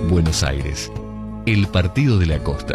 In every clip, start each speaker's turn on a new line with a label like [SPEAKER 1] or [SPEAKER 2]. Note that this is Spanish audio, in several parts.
[SPEAKER 1] Buenos Aires, el Partido de la Costa.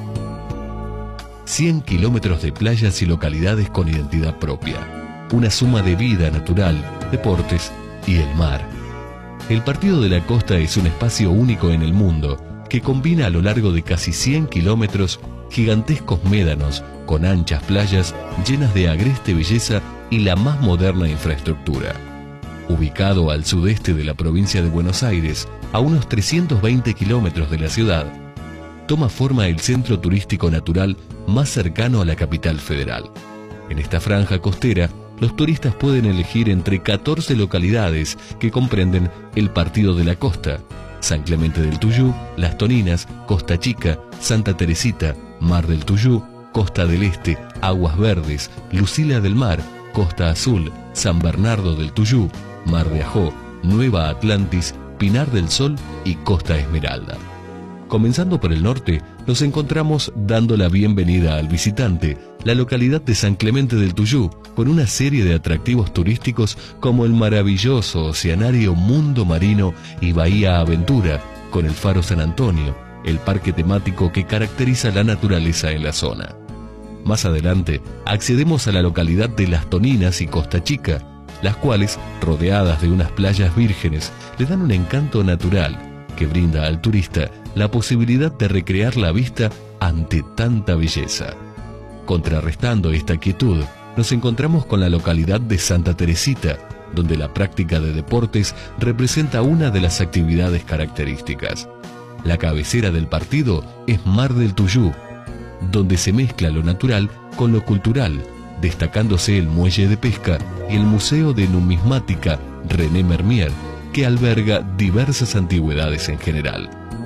[SPEAKER 1] 100 kilómetros de playas y localidades con identidad propia. Una suma de vida natural, deportes y el mar. El Partido de la Costa es un espacio único en el mundo que combina a lo largo de casi 100 kilómetros gigantescos médanos con anchas playas llenas de agreste belleza y la más moderna infraestructura. Ubicado al sudeste de la provincia de Buenos Aires, a unos 320 kilómetros de la ciudad, toma forma el centro turístico natural más cercano a la capital federal. En esta franja costera, los turistas pueden elegir entre 14 localidades que comprenden el Partido de la Costa: San Clemente del Tuyú, Las Toninas, Costa Chica, Santa Teresita, Mar del Tuyú, Costa del Este, Aguas Verdes, Lucila del Mar, Costa Azul, San Bernardo del Tuyú, Mar de Ajó, Nueva Atlantis, Pinar del Sol y Costa Esmeralda. Comenzando por el norte, nos encontramos dando la bienvenida al visitante, la localidad de San Clemente del Tuyú, con una serie de atractivos turísticos como el maravilloso oceanario Mundo Marino y Bahía Aventura, con el Faro San Antonio, el parque temático que caracteriza la naturaleza en la zona. Más adelante, accedemos a la localidad de Las Toninas y Costa Chica, las cuales, rodeadas de unas playas vírgenes, le dan un encanto natural que brinda al turista la posibilidad de recrear la vista ante tanta belleza. Contrarrestando esta quietud, nos encontramos con la localidad de Santa Teresita, donde la práctica de deportes representa una de las actividades características. La cabecera del partido es Mar del Tuyú, donde se mezcla lo natural con lo cultural, destacándose el muelle de pesca y el Museo de Numismática René Mermier, que alberga diversas antigüedades en general.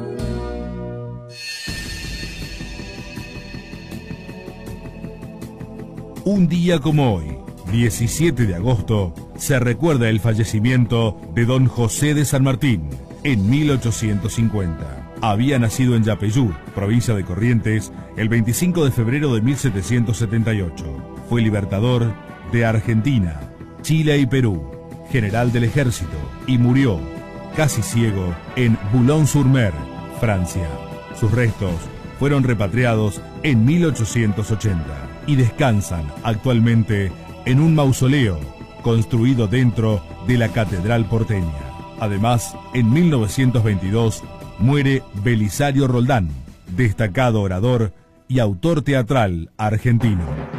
[SPEAKER 2] Un día como hoy, 17 de agosto, se recuerda el fallecimiento de don José de San Martín en 1850. Había nacido en Yapeyú, provincia de Corrientes, el 25 de febrero de 1778. Fue libertador de Argentina, Chile y Perú, general del ejército, y murió, casi ciego, en Boulogne-sur-Mer, Francia. Sus restos fueron repatriados en 1880 y descansan actualmente en un mausoleo construido dentro de la Catedral porteña. Además, en 1922 muere Belisario Roldán, destacado orador y autor teatral argentino.